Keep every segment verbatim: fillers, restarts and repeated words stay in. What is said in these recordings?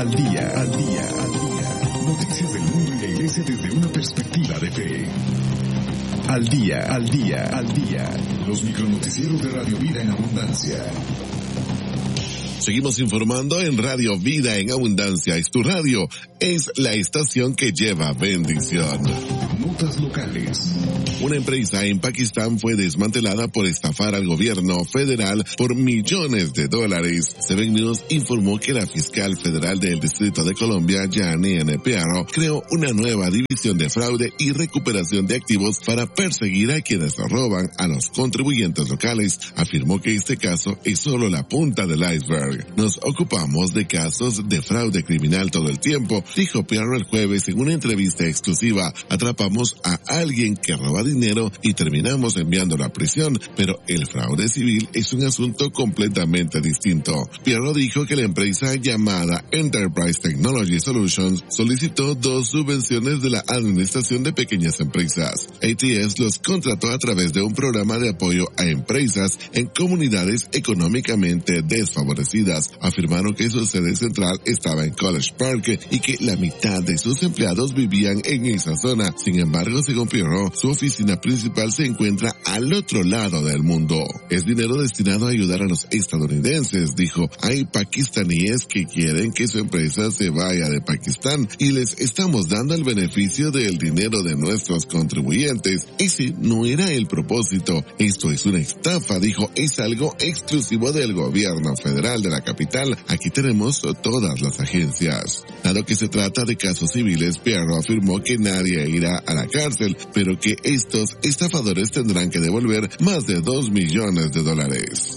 al día, al día, al día. Noticias del mundo y la iglesia desde una perspectiva de fe. Al día, al día, al día. Los micronoticieros de Radio Vida en Abundancia. Seguimos informando en Radio Vida en Abundancia. Es tu radio, es la estación que lleva bendición. Notas locales. Una empresa en Pakistán fue desmantelada por estafar al gobierno federal por millones de dólares. Seven News informó que la fiscal federal del Distrito de Colombia, Janine Piaro, creó una nueva división de fraude y recuperación de activos para perseguir a quienes roban a los contribuyentes locales. Afirmó que este caso es solo la punta del iceberg. Nos ocupamos de casos de fraude criminal todo el tiempo, dijo Piaro el jueves en una entrevista exclusiva. Atrapamos a alguien que roba dinero dinero y terminamos enviándolo a prisión, pero el fraude civil es un asunto completamente distinto. Piaro dijo que la empresa llamada Enterprise Technology Solutions solicitó dos subvenciones de la Administración de Pequeñas Empresas. A T S los contrató a través de un programa de apoyo a empresas en comunidades económicamente desfavorecidas. Afirmaron que su sede central estaba en College Park y que la mitad de sus empleados vivían en esa zona. Sin embargo, según Piaro, su oficina principal se encuentra al otro lado del mundo. Es dinero destinado a ayudar a los estadounidenses, dijo. Hay pakistaníes que quieren que su empresa se vaya de Pakistán y les estamos dando el beneficio del dinero de nuestros contribuyentes. Ese no era el propósito. Esto es una estafa, dijo. Es algo exclusivo del gobierno federal de la capital. Aquí tenemos todas las agencias. Dado que se trata de casos civiles, Piaro afirmó que nadie irá a la cárcel, pero que esto Estos estafadores tendrán que devolver más de dos millones de dólares.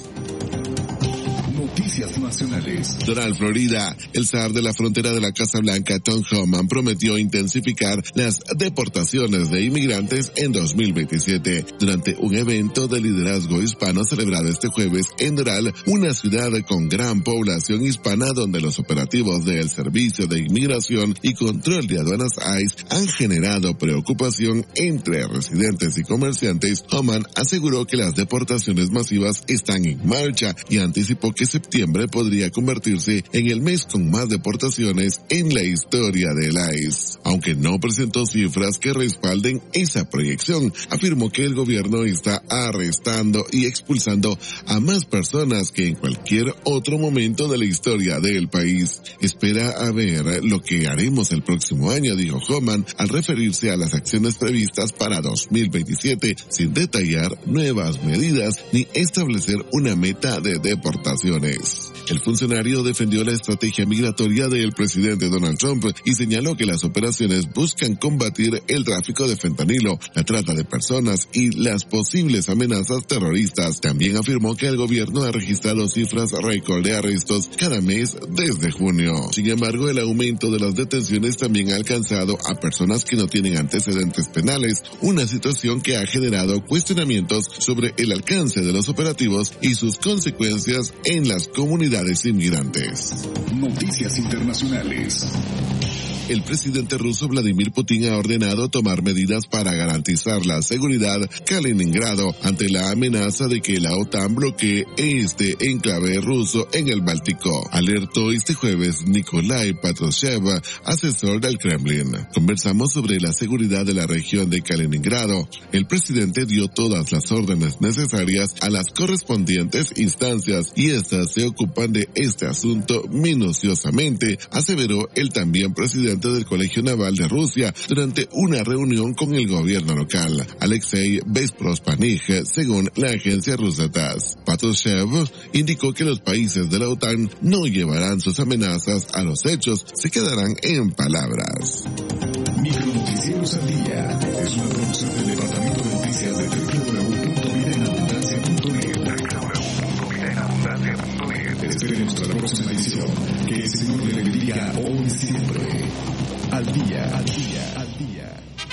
Noticias nacionales. Doral, Florida. El zar de la frontera de la Casa Blanca, Tom Homan, prometió intensificar las deportaciones de inmigrantes en dos mil veintisiete. Durante un evento de liderazgo hispano celebrado este jueves en Doral, una ciudad con gran población hispana donde los operativos del Servicio de Inmigración y Control de Aduanas I C E han generado preocupación entre residentes y comerciantes. Homan aseguró que las deportaciones masivas están en marcha y anticipó que septiembre podría convertirse en el mes con más deportaciones en la historia del I C E. Aunque no presentó cifras que respalden esa proyección, afirmó que el gobierno está arrestando y expulsando a más personas que en cualquier otro momento de la historia del país. Espera a ver lo que haremos el próximo año, dijo Homan, al referirse a las acciones previstas para dos mil veintisiete, sin detallar nuevas medidas ni establecer una meta de deportaciones. El funcionario defendió la estrategia migratoria del presidente Donald Trump y señaló que las operaciones buscan combatir el tráfico de fentanilo, la trata de personas y las posibles amenazas terroristas. También afirmó que el gobierno ha registrado cifras récord de arrestos cada mes desde junio. Sin embargo, el aumento de las detenciones también ha alcanzado a personas que no tienen antecedentes penales, una situación que ha generado cuestionamientos sobre el alcance de los operativos y sus consecuencias en las comunidades inmigrantes. Noticias internacionales. El presidente ruso Vladimir Putin ha ordenado tomar medidas para garantizar la seguridad Kaliningrado ante la amenaza de que la OTAN bloquee este enclave ruso en el Báltico. Alertó este jueves Nikolai Patrushev, asesor del Kremlin. Conversamos sobre la seguridad de la región de Kaliningrado. El presidente dio todas las órdenes necesarias a las correspondientes instancias y estas se ocupan de este asunto minuciosamente, aseveró el también presidente del Colegio Naval de Rusia durante una reunión con el gobierno local, Alexei Besprospanig, según la agencia rusa TASS. Patrushev indicó que los países de la OTAN no llevarán sus amenazas a los hechos, se quedarán en palabras. Micronoticieros al día es una producción del Departamento de Noticias de doble u doble u doble u punto vida en abundancia punto net. doble u doble u doble u punto vida en abundancia punto net. Esperen nuestra próxima edición, que el Señor le bendiga hoy y siempre. Al día, al día, al día.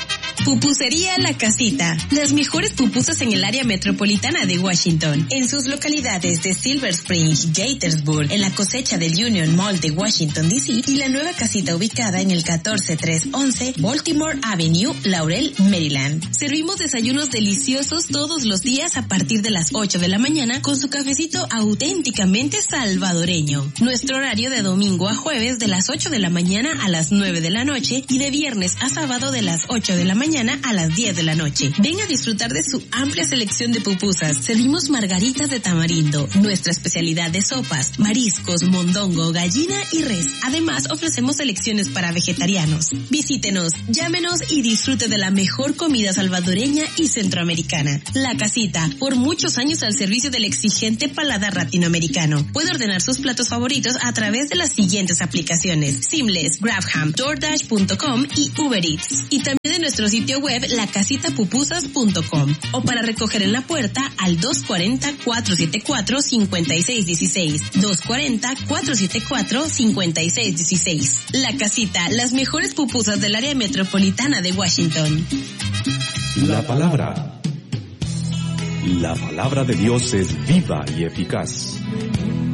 Pupusería La Casita. Las mejores pupusas en el área metropolitana de Washington. En sus localidades de Silver Spring, Gaithersburg, en la cosecha del Union Mall de Washington, D C y la nueva casita ubicada en el catorce tres once Baltimore Avenue, Laurel, Maryland. Servimos desayunos deliciosos todos los días a partir de las ocho de la mañana con su cafecito auténticamente salvadoreño. Nuestro horario de domingo a jueves de las ocho de la mañana a las nueve de la noche y de viernes a sábado de las ocho de la mañana a las diez de la noche. Ven a disfrutar de su amplia selección de pupusas. Servimos margaritas de tamarindo, nuestra especialidad de sopas, mariscos, mondongo, gallina y res. Además, ofrecemos selecciones para vegetarianos. Visítenos, llámenos y disfrute de la mejor comida salvadoreña y centroamericana. La Casita, por muchos años al servicio del exigente paladar latinoamericano. Puede ordenar sus platos favoritos a través de las siguientes aplicaciones: Seamless, Grabham, DoorDash punto com y Uber Eats. Y también de nuestro sitio web la casita pupusas punto com o para recoger en la puerta al dos cuatro cero, cuatro siete cuatro, cinco seis uno seis, dos cuatro cero, cuatro siete cuatro, cinco seis uno seis. La Casita, las mejores pupusas del área metropolitana de Washington. La palabra. La palabra de Dios es viva y eficaz.